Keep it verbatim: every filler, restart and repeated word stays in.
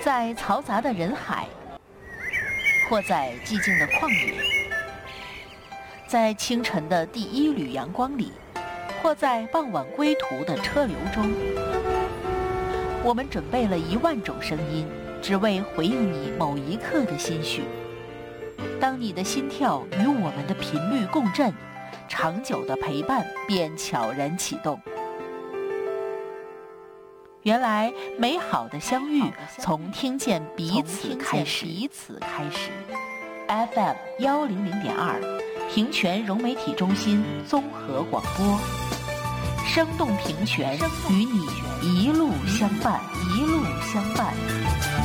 在嘈杂的人海，或在寂静的旷野，在清晨的第一缕阳光里，或在傍晚归途的车流中，我们准备了一万种声音，只为回应你某一刻的心绪。当你的心跳与我们的频率共振，长久的陪伴便悄然启动。原来美好的相遇从听见彼此开始。彼此开始。F M 幺零零点二，平泉融媒体中心综合广播，生动平泉，与你一路相伴，一路相伴。